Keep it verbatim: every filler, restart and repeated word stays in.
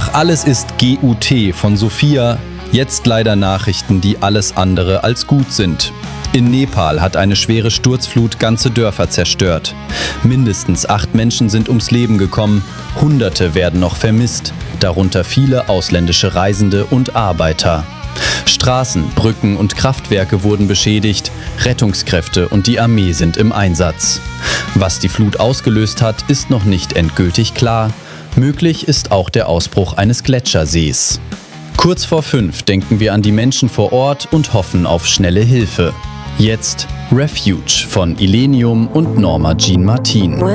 Ach, alles ist G U T von Sophia. Jetzt leider Nachrichten, die alles andere als gut sind. In Nepal hat eine schwere Sturzflut ganze Dörfer zerstört. Mindestens acht Menschen sind ums Leben gekommen, Hunderte werden noch vermisst, darunter viele ausländische Reisende und Arbeiter. Straßen, Brücken und Kraftwerke wurden beschädigt, Rettungskräfte und die Armee sind im Einsatz. Was die Flut ausgelöst hat, ist noch nicht endgültig klar. Möglich ist auch der Ausbruch eines Gletschersees. Kurz vor fünf denken wir an die Menschen vor Ort und hoffen auf schnelle Hilfe. Jetzt Refuge von Illenium und Norma Jean Martin.